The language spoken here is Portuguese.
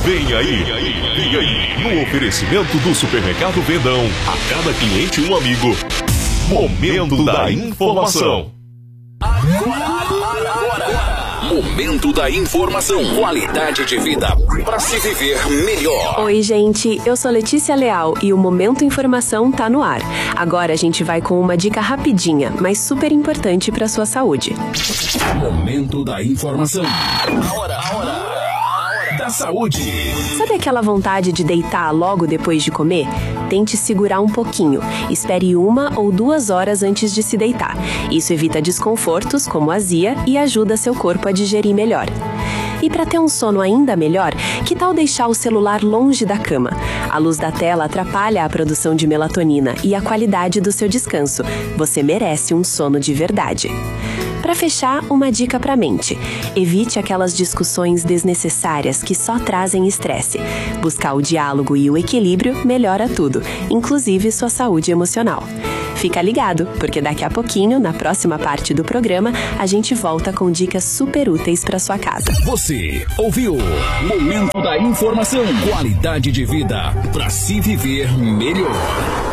Vem aí, no oferecimento do Supermercado Vendão, a cada cliente um amigo. Momento da informação. Momento da informação. Qualidade de vida para se viver melhor. Oi, gente. Eu sou Letícia Leal e o Momento Informação tá no ar. Agora a gente vai com uma dica rapidinha, mas super importante para sua saúde. Momento da informação. A hora da saúde. Sabe aquela vontade de deitar logo depois de comer? Tente segurar um pouquinho. Espere 1 ou 2 horas antes de se deitar. Isso evita desconfortos como azia e ajuda seu corpo a digerir melhor. E para ter um sono ainda melhor, que tal deixar o celular longe da cama? A luz da tela atrapalha a produção de melatonina e a qualidade do seu descanso. Você merece um sono de verdade. Para fechar, uma dica para a mente. Evite aquelas discussões desnecessárias que só trazem estresse. Buscar o diálogo e o equilíbrio melhora tudo, inclusive sua saúde emocional. Fica ligado, porque daqui a pouquinho, na próxima parte do programa, a gente volta com dicas super úteis para sua casa. Você ouviu Momento da Informação. Qualidade de vida para se viver melhor.